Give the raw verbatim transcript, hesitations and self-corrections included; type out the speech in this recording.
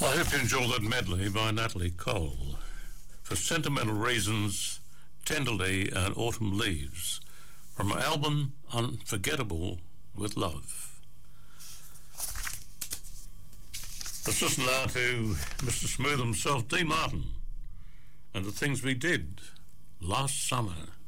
I hope you enjoy that medley by Natalie Cole. For Sentimental Reasons, Tenderly and Autumn Leaves, from her album Unforgettable with Love. Let's listen now to Mister Smooth himself, Dean Martin, and the things we did last summer.